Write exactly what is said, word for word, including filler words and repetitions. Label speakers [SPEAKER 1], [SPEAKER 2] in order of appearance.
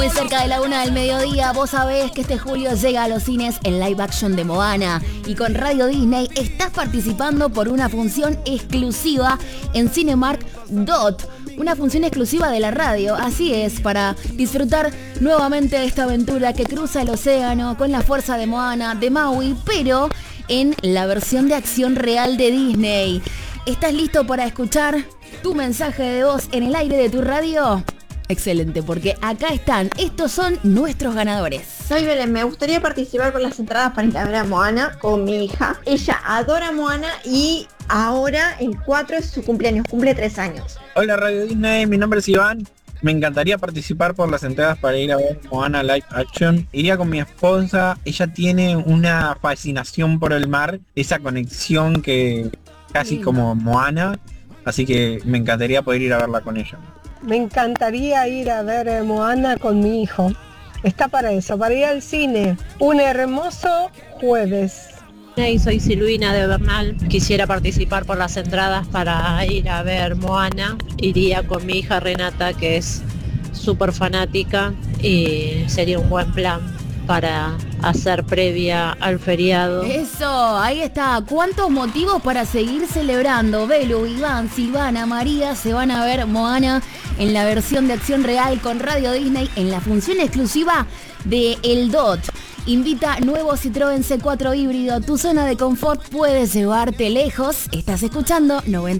[SPEAKER 1] Muy cerca de la una del mediodía, vos sabés que este julio llega a los cines el live action de Moana y con Radio Disney estás participando por una función exclusiva en Cinemark Dot, una función exclusiva de la radio, así es, para disfrutar nuevamente de esta aventura que cruza el océano con la fuerza de Moana, de Maui, pero en la versión de acción real de Disney. ¿Estás listo para escuchar tu mensaje de voz en el aire de tu radio? Excelente, porque acá están, estos son nuestros ganadores.
[SPEAKER 2] Soy Belén, me gustaría participar por las entradas para ir a ver a Moana con mi hija. Ella adora Moana y ahora el cuatro es su cumpleaños, cumple tres años.
[SPEAKER 3] Hola Radio Disney, mi nombre es Iván. Me encantaría participar por las entradas para ir a ver Moana Live Action. Iría con mi esposa, ella tiene una fascinación por el mar, esa conexión que casi sí. Como Moana, así que me encantaría poder ir a verla con ella.
[SPEAKER 4] Me encantaría ir a ver Moana con mi hijo. Está para eso, para ir al cine. Un hermoso jueves.
[SPEAKER 5] Hey, soy Silvina de Bernal. Quisiera participar por las entradas para ir a ver Moana. Iría con mi hija Renata, que es súper fanática, y sería un buen plan para hacer previa al feriado.
[SPEAKER 1] Eso, ahí está. ¿Cuántos motivos para seguir celebrando? Belu, Iván, Silvana, María se van a ver Moana en la versión de acción real con Radio Disney en la función exclusiva de El Dot. Invita nuevo Citroën C cuatro híbrido. Tu zona de confort puede llevarte lejos. Estás escuchando noventa